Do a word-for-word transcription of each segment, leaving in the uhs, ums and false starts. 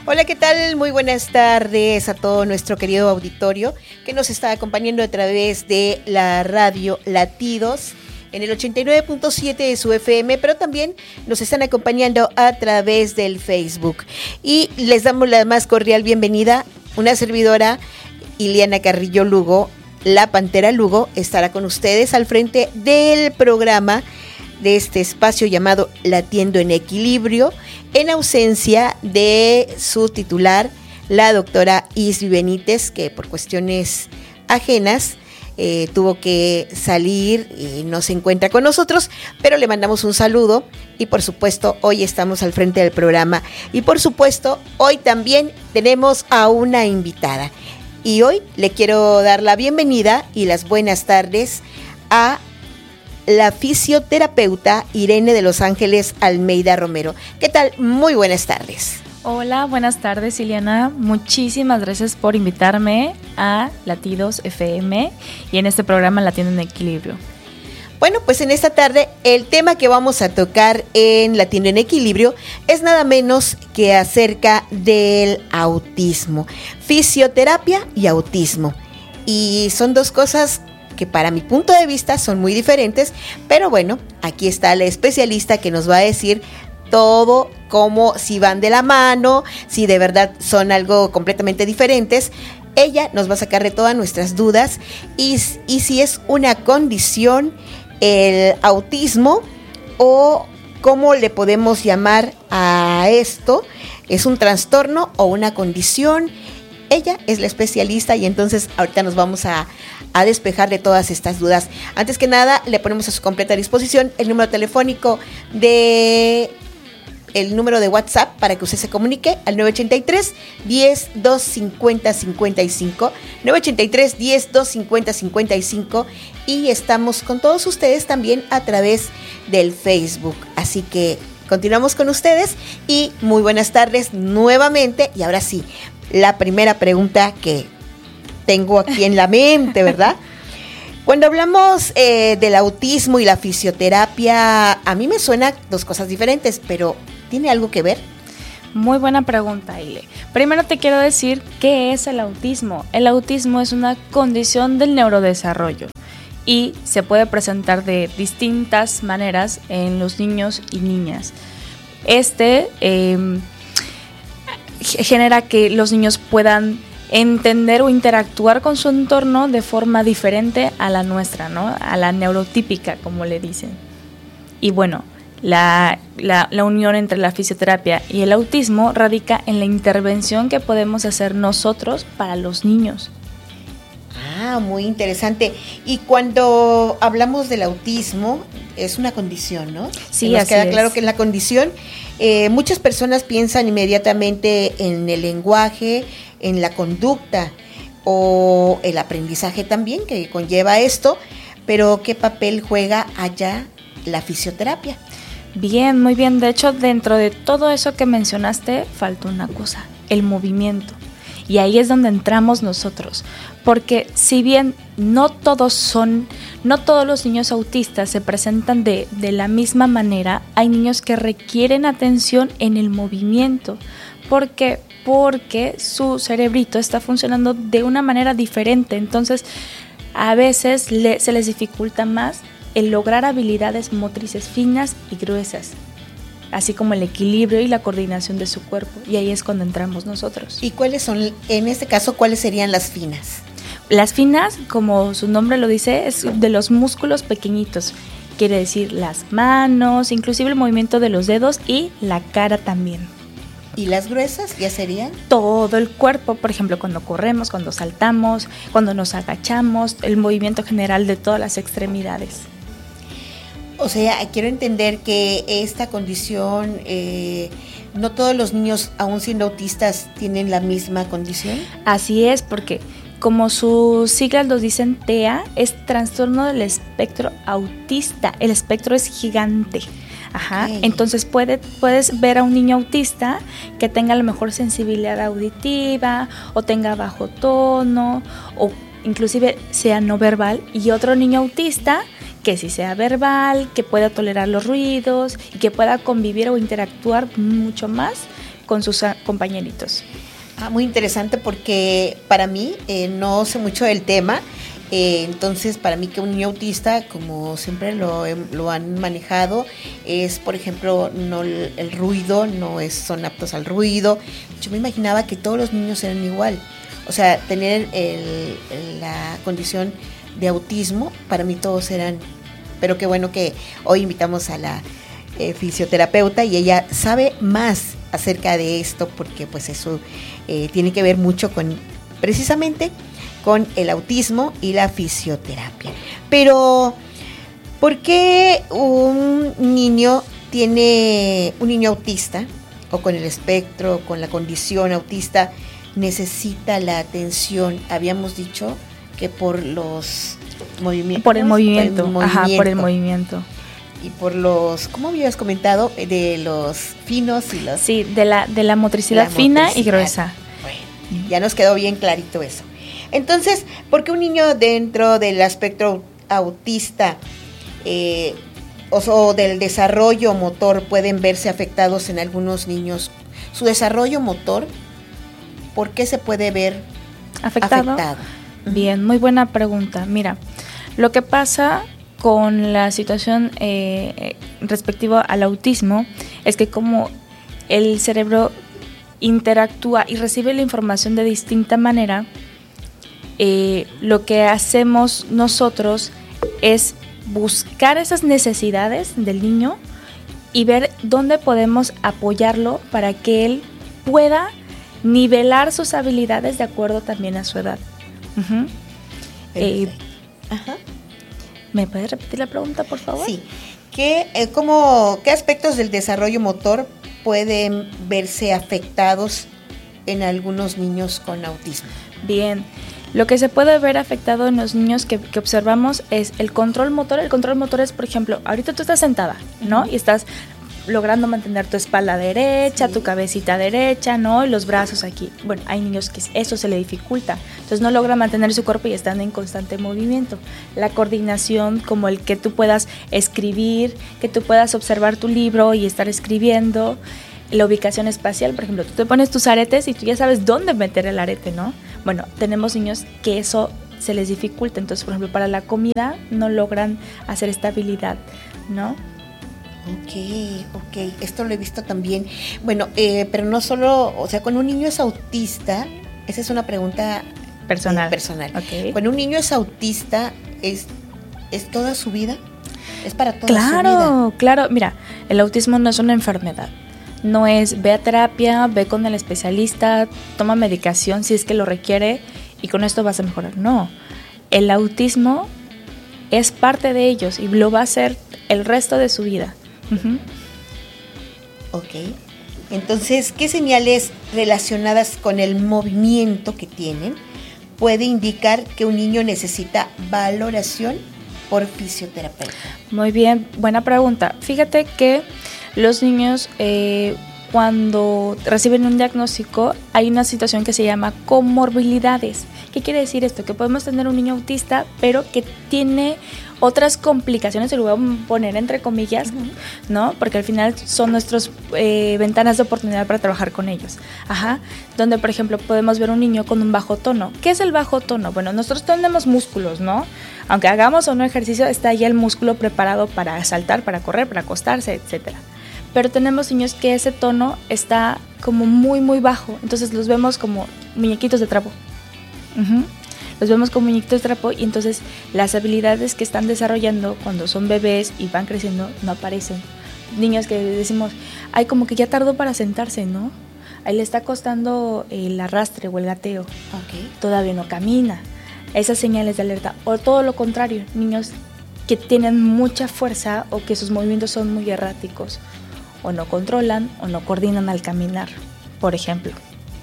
Hola, ¿qué tal? Muy buenas tardes a todo nuestro querido auditorio que nos está acompañando a través de la radio Latidos en el ochenta y nueve punto siete de su F M, pero también nos están acompañando a través del Facebook. Y les damos la más cordial bienvenida. Una servidora, Iliana Carrillo Lugo, la Pantera Lugo, estará con ustedes al frente del programa de este espacio llamado Latiendo en Equilibrio, en ausencia de su titular, la doctora Isby Benítez, que por cuestiones ajenas eh, tuvo que salir y no se encuentra con nosotros, pero le mandamos un saludo y por supuesto hoy estamos al frente del programa y por supuesto hoy también tenemos a una invitada y hoy le quiero dar la bienvenida y las buenas tardes a la fisioterapeuta Irene de Los Ángeles Almeida Romero. ¿Qué tal? Muy buenas tardes. Hola, buenas tardes, Iliana. Muchísimas gracias por invitarme a Latidos F M y en este programa Latiendo en Equilibrio. Bueno, pues en esta tarde el tema que vamos a tocar en Latiendo en Equilibrio es nada menos que acerca del autismo, fisioterapia y autismo. Y son dos cosas que para mi punto de vista son muy diferentes, pero bueno, aquí está la especialista que nos va a decir todo, cómo, si van de la mano, si de verdad son algo completamente diferentes. Ella nos va a sacar de todas nuestras dudas y, y si es una condición el autismo o cómo le podemos llamar a esto, es un trastorno o una condición. Ella es la especialista y entonces ahorita nos vamos a, a despejar de todas estas dudas. Antes que nada, le ponemos a su completa disposición el número telefónico de el número de WhatsApp para que usted se comunique al nueve ochenta y tres, diez, dos cincuenta, cincuenta y cinco, nueve ochenta y tres, diez, dos cincuenta, cincuenta y cinco y estamos con todos ustedes también a través del Facebook. Así que continuamos con ustedes y muy buenas tardes nuevamente y ahora sí, la primera pregunta que tengo aquí en la mente, ¿verdad? Cuando hablamos eh, del autismo y la fisioterapia, a mí me suenan dos cosas diferentes, pero ¿tiene algo que ver? Muy buena pregunta, Ile. Primero te quiero decir qué es el autismo. El autismo es una condición del neurodesarrollo y se puede presentar de distintas maneras en los niños y niñas. Este eh, genera que los niños puedan entender o interactuar con su entorno de forma diferente a la nuestra, ¿no? A la neurotípica, como le dicen. Y bueno, la, la, la unión entre la fisioterapia y el autismo radica en la intervención que podemos hacer nosotros para los niños. Ah, muy interesante. Y cuando hablamos del autismo, es una condición, ¿no? Sí, nos así queda es. claro que es la condición. Eh, muchas personas piensan inmediatamente en el lenguaje, en la conducta o el aprendizaje también que conlleva esto, pero ¿qué papel juega allá la fisioterapia? Bien, muy bien. De hecho, dentro de todo eso que mencionaste, falta una cosa, el movimiento. Y ahí es donde entramos nosotros, porque si bien no todos son, no todos los niños autistas se presentan de, de la misma manera, hay niños que requieren atención en el movimiento. ¿Por qué? Porque su cerebrito está funcionando de una manera diferente, entonces a veces le, se les dificulta más el lograr habilidades motrices finas y gruesas, así como el equilibrio y la coordinación de su cuerpo, y ahí es cuando entramos nosotros. ¿Y cuáles son, en este caso, cuáles serían las finas? Las finas, como su nombre lo dice, es de los músculos pequeñitos, quiere decir las manos, inclusive el movimiento de los dedos y la cara también. ¿Y las gruesas ya serían? Todo el cuerpo, por ejemplo, cuando corremos, cuando saltamos, cuando nos agachamos, el movimiento general de todas las extremidades. O sea, quiero entender que esta condición, eh, no todos los niños, aún siendo autistas, tienen la misma condición. Así es, porque como sus siglas nos dicen, T E A, es trastorno del espectro autista. El espectro es gigante. Ajá. Okay. Entonces puede, puedes ver a un niño autista que tenga a lo mejor sensibilidad auditiva o tenga bajo tono o inclusive sea no verbal, y otro niño autista que sí sea verbal, que pueda tolerar los ruidos y que pueda convivir o interactuar mucho más con sus compañeritos. Ah, muy interesante porque para mí eh, no sé mucho del tema. Eh, entonces, para mí que un niño autista, como siempre lo, lo han manejado, es, por ejemplo, no el, el ruido, no es, son aptos al ruido. Yo me imaginaba que todos los niños eran igual. O sea, tener el, la condición de autismo, para mí todos eran. Pero qué bueno que hoy invitamos a la eh, fisioterapeuta y ella sabe más acerca de esto, porque pues eso eh, tiene que ver mucho con, precisamente, con el autismo y la fisioterapia. Pero, ¿por qué un niño tiene, un niño autista, o con el espectro, con la condición autista, necesita la atención? Habíamos dicho que por los movimientos. Por el movimiento, por el movimiento. Ajá, por el movimiento. Y por los, ¿cómo habías comentado? De los finos y los... Sí, de la, de la motricidad la fina motricidad. y gruesa. Bueno, ya nos quedó bien clarito eso. Entonces, ¿por qué un niño dentro del espectro autista eh, o, o del desarrollo motor pueden verse afectados en algunos niños? Su desarrollo motor, ¿por qué se puede ver afectado? afectado? Bien, muy buena pregunta. Mira, lo que pasa con la situación eh, respectiva al autismo es que como el cerebro interactúa y recibe la información de distinta manera, Eh, lo que hacemos nosotros es buscar esas necesidades del niño y ver dónde podemos apoyarlo para que él pueda nivelar sus habilidades de acuerdo también a su edad. Uh-huh. Eh, Ajá. ¿Me puedes repetir la pregunta, por favor? Sí. ¿Qué, eh, cómo, ¿Qué aspectos del desarrollo motor pueden verse afectados en algunos niños con autismo? Bien. Lo que se puede ver afectado en los niños que, que observamos es el control motor. El control motor es, por ejemplo, ahorita tú estás sentada, ¿no? Y estás logrando mantener tu espalda derecha, sí. tu cabecita derecha, ¿no? Y los brazos aquí. Bueno, hay niños que eso se le dificulta. Entonces no logran mantener su cuerpo y están en constante movimiento. La coordinación, como el que tú puedas escribir, que tú puedas observar tu libro y estar escribiendo. La ubicación espacial, por ejemplo, tú te pones tus aretes y tú ya sabes dónde meter el arete, ¿no? Bueno, tenemos niños que eso se les dificulta, entonces, por ejemplo, para la comida no logran hacer esta habilidad, ¿no? Ok, ok, esto lo he visto también. Bueno, eh, pero no solo, o sea, cuando un niño es autista, esa es una pregunta personal. Eh, personal. Okay. Cuando un niño es autista, ¿es, es toda su vida? ¿Es para toda claro, su vida? Claro, claro. Mira, el autismo no es una enfermedad. No es ve a terapia, ve con el especialista, toma medicación si es que lo requiere y con esto vas a mejorar. No, el autismo es parte de ellos y lo va a hacer el resto de su vida. Uh-huh. Ok, entonces, ¿qué señales relacionadas con el movimiento que tienen puede indicar que un niño necesita valoración por fisioterapeuta? Muy bien, buena pregunta. Fíjate que los niños eh, cuando reciben un diagnóstico hay una situación que se llama comorbilidades. ¿Qué quiere decir esto? Que podemos tener un niño autista pero que tiene otras complicaciones, se lo voy a poner entre comillas, uh-huh. ¿no? Porque al final son nuestras eh, ventanas de oportunidad para trabajar con ellos. Ajá. Donde, por ejemplo, podemos ver un niño con un bajo tono. ¿Qué es el bajo tono? Bueno, nosotros tenemos músculos, ¿no? Aunque hagamos o no ejercicio, está ya el músculo preparado para saltar, para correr, para acostarse, etcétera. Pero tenemos niños que ese tono está como muy, muy bajo. Entonces los vemos como muñequitos de trapo. Uh-huh. Los vemos como muñequitos de trapo y entonces las habilidades que están desarrollando cuando son bebés y van creciendo no aparecen. Niños que decimos, ay, como que ya tardó para sentarse, ¿no? Ahí le está costando el arrastre o el gateo. Okay. Todavía no camina. Esas señales de alerta. O todo lo contrario, niños que tienen mucha fuerza o que sus movimientos son muy erráticos. O no controlan o no coordinan al caminar, por ejemplo.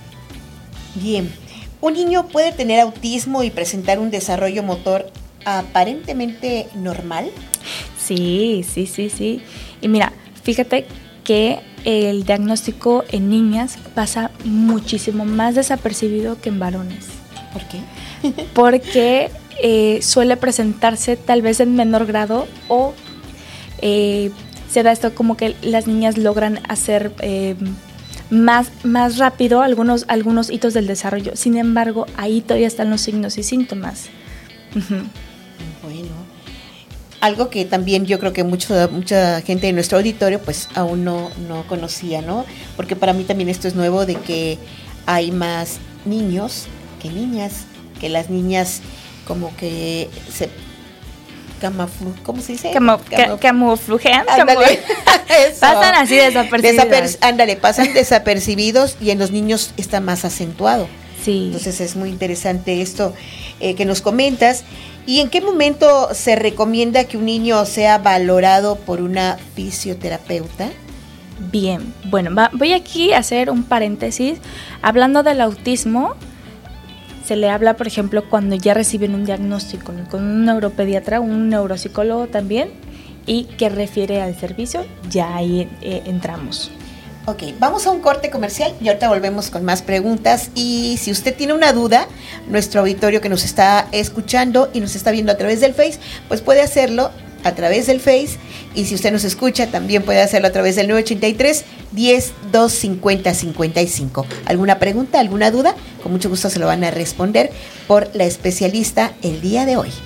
Bien. ¿Un niño puede tener autismo y presentar un desarrollo motor aparentemente normal? Sí, sí, sí, sí. Y mira, fíjate que el diagnóstico en niñas pasa muchísimo más desapercibido que en varones. ¿Por qué? Porque eh, suele presentarse tal vez en menor grado o eh, se da esto como que las niñas logran hacer... Eh, más, más rápido algunos, algunos hitos del desarrollo. Sin embargo, ahí todavía están los signos y síntomas. Uh-huh. Bueno, algo que también yo creo que mucho, mucha gente de nuestro auditorio pues aún no, no conocía, ¿no? Porque para mí también esto es nuevo, de que hay más niños que niñas, que las niñas como que se camuflu, ¿cómo se dice? Camu, Camu, camuflujean, ándale, camu, pasan así desapercibidos. Desaper, ándale, pasan desapercibidos y en los niños está más acentuado. Sí. Entonces es muy interesante esto eh, que nos comentas. ¿Y en qué momento se recomienda que un niño sea valorado por una fisioterapeuta? Bien, bueno, va, voy aquí a hacer un paréntesis. Hablando del autismo, se le habla, por ejemplo, cuando ya reciben un diagnóstico con un neuropediatra, un neuropsicólogo también, y que refiere al servicio, ya ahí eh, entramos. Ok, vamos a un corte comercial y ahorita volvemos con más preguntas. Y si usted tiene una duda, nuestro auditorio que nos está escuchando y nos está viendo a través del Face, pues puede hacerlo a través del Face. Y si usted nos escucha, también puede hacerlo a través del nueve ochenta y tres, diez, dos cincuenta, cincuenta y cinco. ¿Alguna pregunta, alguna duda? Con mucho gusto se lo van a responder por la especialista el día de hoy.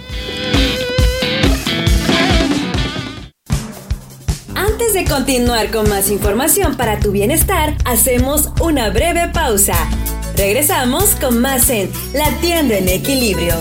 Antes de continuar con más información para tu bienestar, hacemos una breve pausa. Regresamos con más en La Tienda en Equilibrio.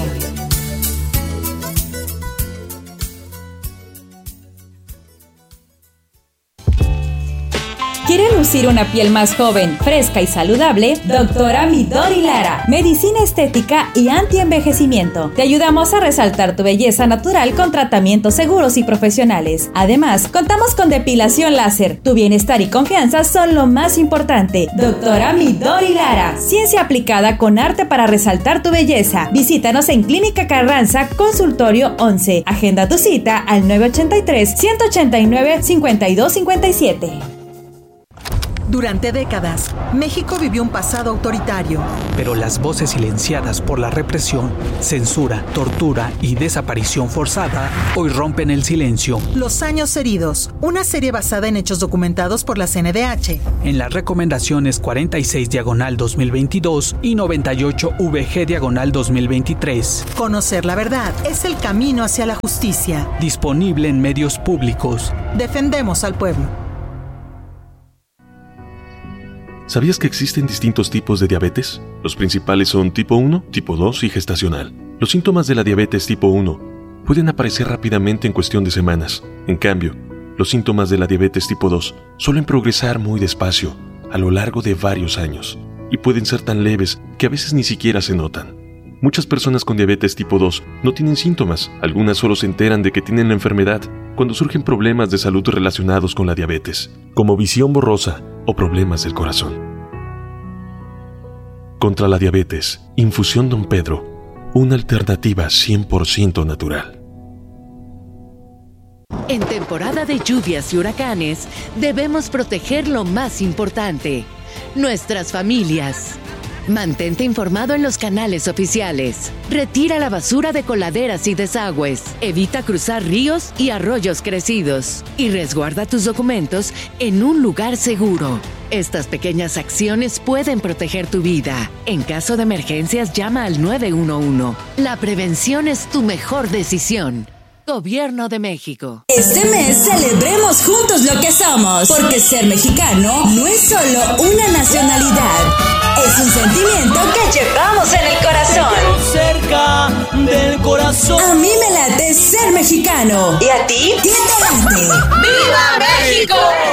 ¿Quiere lucir una piel más joven, fresca y saludable? Doctora Midori Lara, medicina estética y antienvejecimiento. Te ayudamos a resaltar tu belleza natural con tratamientos seguros y profesionales. Además, contamos con depilación láser. Tu bienestar y confianza son lo más importante. Doctora Midori Lara, ciencia aplicada con arte para resaltar tu belleza. Visítanos en Clínica Carranza, Consultorio once. Agenda tu cita al nueve ochenta y tres, ciento ochenta y nueve, cincuenta y dos cincuenta y siete. Durante décadas, México vivió un pasado autoritario. Pero las voces silenciadas por la represión, censura, tortura y desaparición forzada hoy rompen el silencio. Los años heridos, una serie basada en hechos documentados por la C N D H. En las recomendaciones cuarenta y seis diagonal dos mil veintidós y noventa y ocho V G diagonal dos mil veintitrés. Conocer la verdad es el camino hacia la justicia. Disponible en medios públicos. Defendemos al pueblo. ¿Sabías que existen distintos tipos de diabetes? Los principales son tipo uno, tipo dos y gestacional. Los síntomas de la diabetes tipo uno pueden aparecer rápidamente en cuestión de semanas. En cambio, los síntomas de la diabetes tipo dos suelen progresar muy despacio, a lo largo de varios años, y pueden ser tan leves que a veces ni siquiera se notan. Muchas personas con diabetes tipo dos no tienen síntomas, algunas solo se enteran de que tienen la enfermedad cuando surgen problemas de salud relacionados con la diabetes, como visión borrosa o problemas del corazón. Contra la diabetes, Infusión Don Pedro, una alternativa cien por ciento natural. En temporada de lluvias y huracanes, debemos proteger lo más importante, nuestras familias. Mantente informado en los canales oficiales. Retira la basura de coladeras y desagües. Evita cruzar ríos y arroyos crecidos. Y resguarda tus documentos en un lugar seguro. Estas pequeñas acciones pueden proteger tu vida. En caso de emergencias, llama al nueve uno uno. La prevención es tu mejor decisión. Gobierno de México. Este mes celebremos juntos lo que somos, porque ser mexicano no es solo una nacionalidad, es un sentimiento que llevamos en el corazón. Cerca del corazón. A mí me late ser mexicano. ¿Y a ti? ¿Quién te late? ¡Viva México!